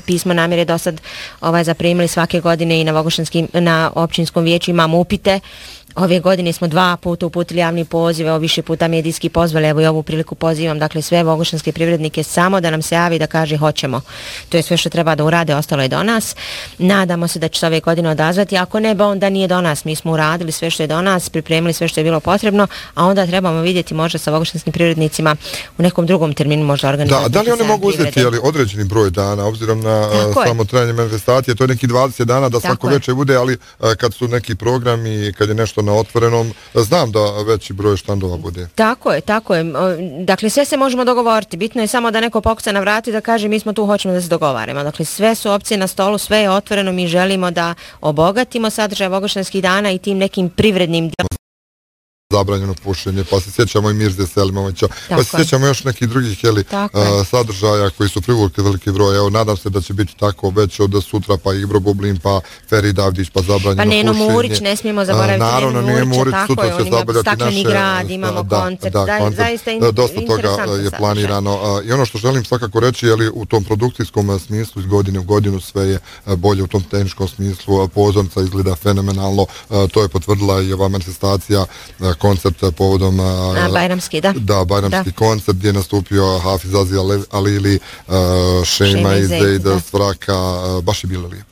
pismo namjere do sad zaprimili svake godine i na općinskom vijeću imamo upite. Ove godine smo 2 puta uputili javni poziv, više puta medijski pozvali, evo i ovu priliku pozivam, dakle sve vogošćanske privrednike samo da nam se javi da kaže hoćemo. To je sve što treba da urade, ostalo je do nas. Nadamo se da će se ove godine odazvati, ako ne, onda nije do nas. Mi smo uradili sve što je do nas, pripremili sve što je bilo potrebno, a onda trebamo vidjeti možda sa vogošćanskim privrednicima u nekom drugom terminu možda organizovati. Da li oni mogu uzeti određeni broj dana, obzirom na samo trajanje manifestacije, to je neki 20 dana da svako večer bude, ali kad su neki programi, kad je nešto na otvorenom, znam da veći broj štandova bude. Tako je. Dakle, sve se možemo dogovoriti. Bitno je samo da neko pokuca na vrati da kaže mi smo tu, hoćemo da se dogovaramo. Dakle, sve su opcije na stolu, sve je otvoreno, mi želimo da obogatimo sadržaj Vogošćanskih dana i tim nekim privrednim zabranjeno pušenje, pa se sjećamo i Mirze Selimovića, pa se sjećamo još nekih drugih sadržaja koji su privukli veliki broj. Evo, nadam se da će biti tako već od sutra, pa Ibro Bublin, pa Feri Davdić, pa zabranjeno pušenje. Pa Neno Murić, ne smijemo zaboraviti Neno Murića, tako je, on ima Stakleni grad, imamo koncert, zaista dosta toga je planirano. I ono što želim svakako reći, je u tom produkcijskom smislu iz godine u godinu sve je bolje u tom tehničkom smislu, pozornica izgleda fenomenalno, to je potvrdila i ova manifestacija, koncert povodom Bajramski, Bajramski koncert gdje je nastupio Hafiz Azi Alili, Šema i Zejda Svraka, baš je bilo lijepo.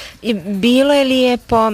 Bilo je lijepo,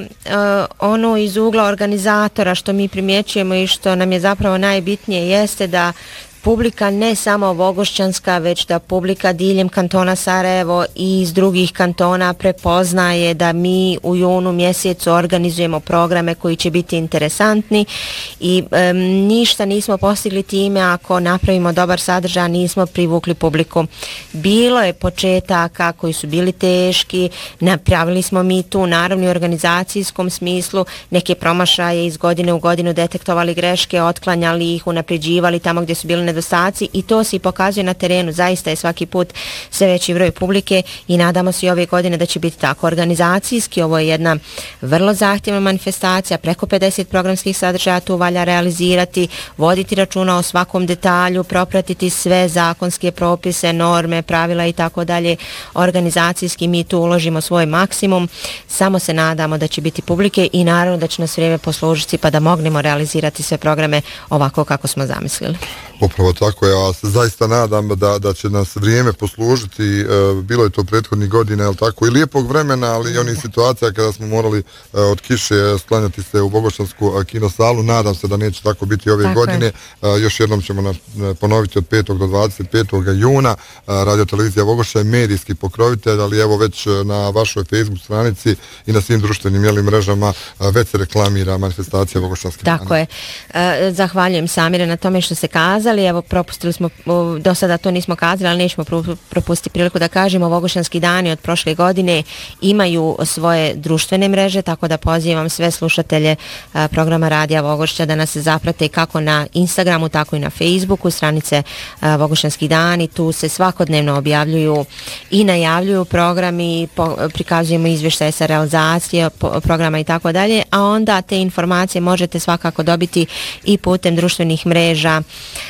ono iz ugla organizatora što mi primjećujemo i što nam je zapravo najbitnije jeste da publika ne samo vogošćanska, već da publika diljem kantona Sarajevo i iz drugih kantona prepoznaje da mi u junu mjesecu organizujemo programe koji će biti interesantni i ništa nismo postigli time ako napravimo dobar sadržaj, nismo privukli publiku. Bilo je početaka koji su bili teški, napravili smo mi tu naravno u organizacijskom smislu neke promašaje iz godine u godinu, detektovali greške, otklanjali ih, unapređivali tamo gdje su bili nedostaci i to se i pokazuje na terenu. Zaista je svaki put sve veći broj publike i nadamo se i ove godine da će biti tako. Organizacijski ovo je jedna vrlo zahtjevna manifestacija, preko 50 programskih sadržaja tu valja realizirati, voditi računa o svakom detalju, propratiti sve zakonske propise, norme, pravila i tako dalje. Organizacijski mi tu uložimo svoj maksimum, samo se nadamo da će biti publike i naravno da će nas vrijeme poslužiti pa da mognemo realizirati sve programe ovako kako smo zamislili. Upravo tako, ja se zaista nadam da će nas vrijeme poslužiti, bilo je to prethodnih godina, jel tako, i lijepog vremena, ali i onih situacija kada smo morali od kiše sklanjati se u Vogošćansku kinosalu, nadam se da neće tako biti ove godine. Još jednom ćemo ponoviti od 5. do 25. juna, Radio Televizija Vogošća je medijski pokrovitelj, ali evo već na vašoj Facebook stranici i na svim društvenim mrežama već se reklamira manifestacija Vogošćanskih dana. Tako je. Zahvaljujem Samire na tome što se kazali. Evo, propustili smo, do sada to nismo kazali, ali nećemo propustiti priliku da kažemo, Vogošćanski dani od prošle godine imaju svoje društvene mreže, tako da pozivam sve slušatelje programa Radija Vogošća da nas zaprate kako na Instagramu, tako i na Facebooku, stranice Vogošćanski dani. Tu se svakodnevno objavljuju i najavljuju programi, prikazujemo izvještaje sa realizacije programa i tako dalje, a onda te informacije možete svakako dobiti i putem društvenih mreža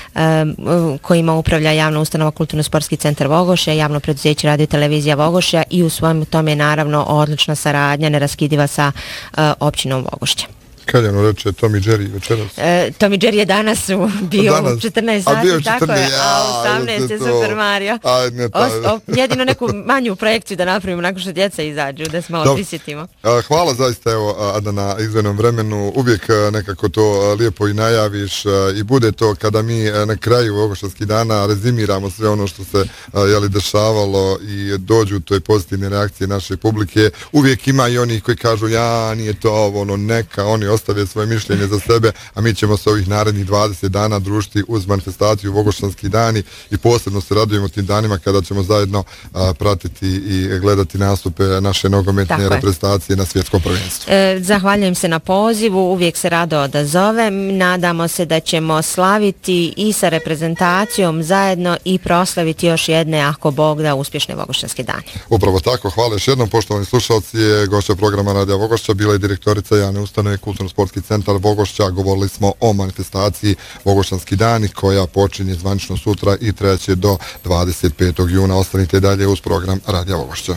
kojima upravlja javna ustanova Kulturno-sportski centar Vogošća, javno preduzeće Radio Televizija Vogošća i u svojom tome je naravno odlična saradnja neraskidiva sa općinom Vogošća. Kad je ono reče Tommy Jerry večeras? Tommy Jerry je danas bio u 14 sati, tako je, a u 18 je Super Mario. Jedino neku manju projekciju da napravimo nakon što djeca izađu, da se malo prisjetimo. Hvala zaista, evo, Ada, na izvenom vremenu. Uvijek nekako to lijepo i najaviš i bude to kada mi na kraju Vogošćanskih dana rezimiramo sve ono što se dešavalo i dođu toj pozitivne reakcije naše publike. Uvijek ima i onih koji kažu nije to ovo, neka, oni ostave svoje mišljenje za sebe, a mi ćemo se ovih narednih 20 dana družiti uz manifestaciju Vogošćanski dani i posebno se radujemo tim danima kada ćemo zajedno pratiti i gledati nastupe naše nogometne reprezentacije na svjetskom prvenstvu. Zahvaljujem se na pozivu, uvijek se rado odazovem, nadamo se da ćemo slaviti i sa reprezentacijom zajedno i proslaviti još jedne, ako Bog da, uspješne Vogošćanske dane. Upravo tako, hvala još jednom, poštovani slušalci, gošća programa Radija Vogošća bila je direktorica javne ustanove Kulturno Sportski centar Vogošća. Govorili smo o manifestaciji Vogošćanski dani koja počinje zvanično sutra i treće do 25. juna. Ostanite dalje uz program Radija Vogošća.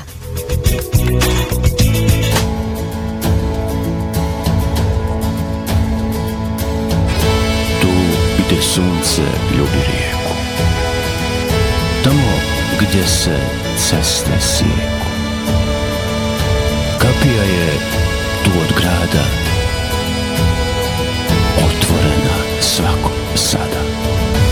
Tu gdje sunce ljubi rijeku, tamo gdje se ceste sijeku, kapija je tu od grada